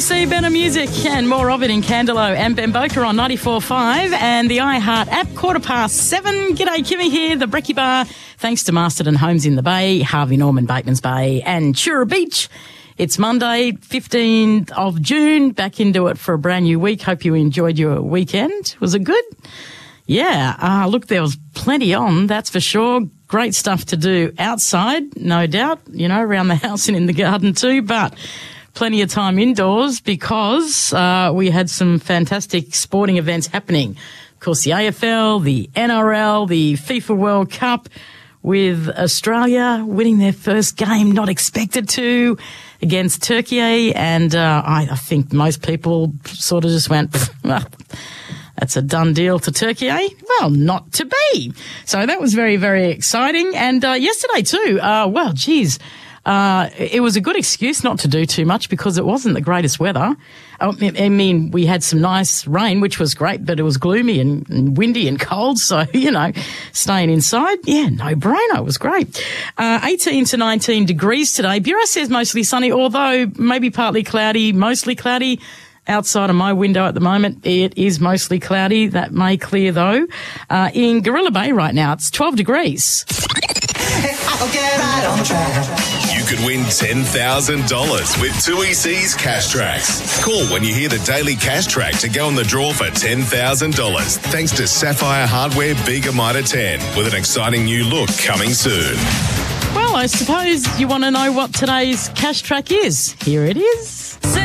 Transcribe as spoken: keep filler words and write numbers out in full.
C, better music and more of it in Candelo and Bamboka on ninety-four point five and the iHeart app. Quarter past seven. G'day, Kimmy here, the Brekkie Bar. Thanks to Masterton Homes in the Bay, Harvey Norman, Bateman's Bay and Chura Beach. It's Monday, fifteenth of June. Back into it for a brand new week. Hope you enjoyed your weekend. Was it good? Yeah. Uh, look, there was plenty on, that's for sure. Great stuff to do outside, no doubt, you know, around the house and in the garden too, but plenty of time indoors because uh, we had some fantastic sporting events happening. Of course, the A F L, the N R L, the FIFA World Cup, with Australia winning their first game, not expected to, against Turkey. And uh, I, I think most people sort of just went, well, that's a done deal to Turkey, eh? Well, not to be. So that was very, very exciting. And uh, yesterday too, uh, well, geez, uh, it was a good excuse not to do too much because it wasn't the greatest weather. I mean, we had some nice rain, which was great, but it was gloomy and, and windy and cold. So, you know, staying inside, yeah, no brainer. It was great. Uh, eighteen to nineteen degrees today. Bureau says mostly sunny, although maybe partly cloudy, mostly cloudy. Outside of my window at the moment, it is mostly cloudy. That may clear, though. Uh, in Gorilla Bay right now, it's twelve degrees. I'll get right on track. You could win ten thousand dollars with two E C's Cash Tracks. Call when you hear the Daily Cash Track to go on the draw for ten thousand dollars. Thanks to Sapphire Hardware Bega Mitre ten, with an exciting new look coming soon. Well, I suppose you want to know what today's Cash Track is. Here it is.